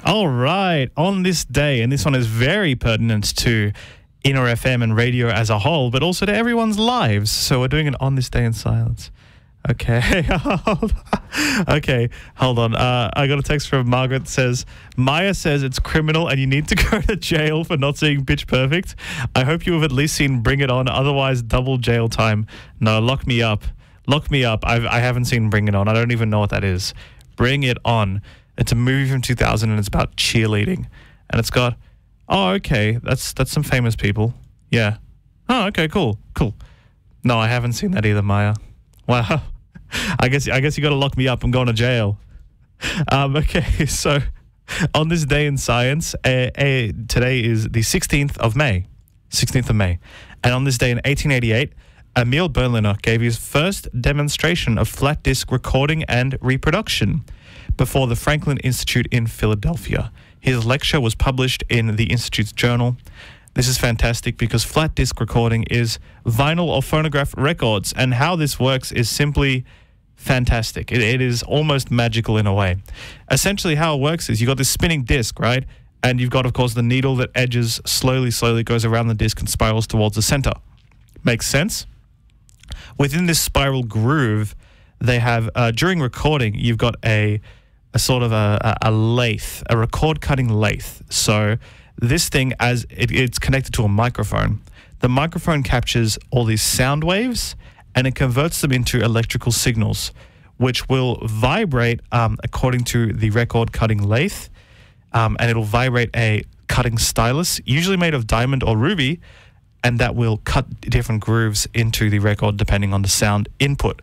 All right, on this day, and this one is very pertinent to Inner FM and radio as a whole, but also to everyone's lives. So we're doing it on this day in silence. Okay. Okay, hold on. I got a text from Margaret that says, Maya says it's criminal and you need to go to jail for not seeing Pitch Perfect. I hope you have at least seen Bring It On, otherwise double jail time. No, lock me up. Lock me up. I haven't seen Bring It On. I don't even know what that is. Bring It On. It's a movie from 2000 and it's about cheerleading. And it's got, oh, okay, that's some famous people. Yeah. Oh, okay, cool. No, I haven't seen that either, Maya. Wow. I guess you got to lock me up. I'm going to jail. Okay, so on this day in science, today is the 16th of May. 16th of May. And on this day in 1888, Emil Berliner gave his first demonstration of flat disk recording and reproduction before the Franklin Institute in Philadelphia. His lecture was published in the Institute's journal. This is fantastic because flat disk recording is vinyl or phonograph records, and how this works is simply fantastic. It is almost magical in a way. Essentially how it works is you've got this spinning disc, right? And you've got, of course, the needle that edges slowly goes around the disc and spirals towards the center. Makes sense? Within this spiral groove, they have, during recording, you've got a sort of a lathe, a record cutting lathe. So this thing, as it's connected to a microphone, the microphone captures all these sound waves and it converts them into electrical signals, which will vibrate according to the record cutting lathe, and it'll vibrate a cutting stylus, usually made of diamond or ruby, and that will cut different grooves into the record depending on the sound input.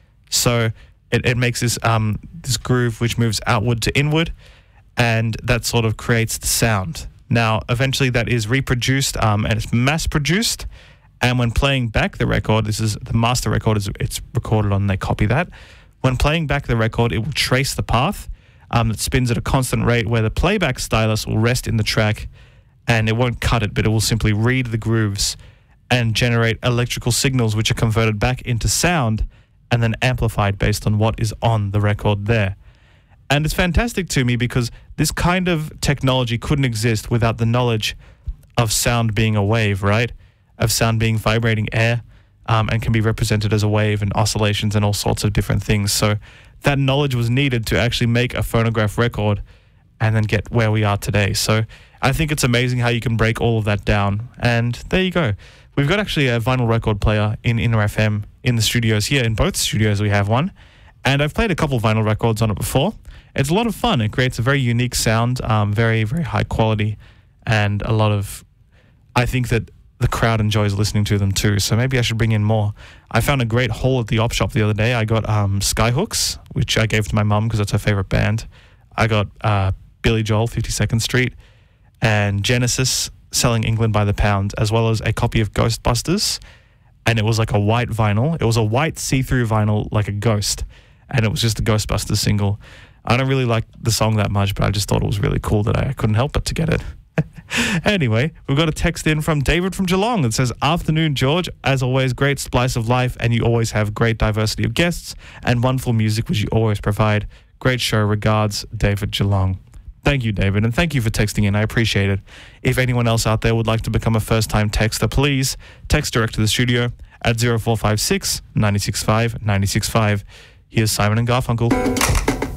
So it makes this this groove which moves outward to inward, and that sort of creates the sound. Now, eventually that is reproduced and it's mass-produced, and when playing back the record, this is the master record, it's recorded on, they copy that. When playing back the record, it will trace the path that spins at a constant rate, where the playback stylus will rest in the track, and it won't cut it, but it will simply read the grooves and generate electrical signals which are converted back into sound and then amplified based on what is on the record there. And it's fantastic to me because this kind of technology couldn't exist without the knowledge of sound being a wave, right? Of sound being vibrating air, and can be represented as a wave and oscillations and all sorts of different things. So that knowledge was needed to actually make a phonograph record and then get where we are today. So I think it's amazing how you can break all of that down. And there you go. We've got actually a vinyl record player in Inner FM in the studios here. In both studios we have one. And I've played a couple vinyl records on it before. It's a lot of fun. It creates a very unique sound, very, very high quality, and a lot of, I think that the crowd enjoys listening to them too. So maybe I should bring in more. I found a great haul at the op shop the other day. I got Skyhooks, which I gave to my mum because that's her favorite band. I got Billy Joel, 52nd Street, and Genesis, Selling England by the Pound, as well as a copy of Ghostbusters. And it was like a white vinyl. It was a white see-through vinyl, like a ghost. And it was just a Ghostbusters single. I don't really like the song that much, but I just thought it was really cool that I couldn't help but to get it. Anyway, we've got a text in from David from Geelong that says, "Afternoon, George. As always, great splice of life, and you always have great diversity of guests and wonderful music, which you always provide. Great show. Regards, David Geelong." Thank you, David, and thank you for texting in. I appreciate it. If anyone else out there would like to become a first-time texter, please text direct to the studio at 0456 965 965. Here's Simon and Garfunkel.